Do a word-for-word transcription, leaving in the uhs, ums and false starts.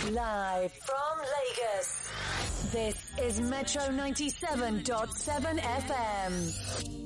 Live from Lagos, this is Metro ninety-seven point seven F M.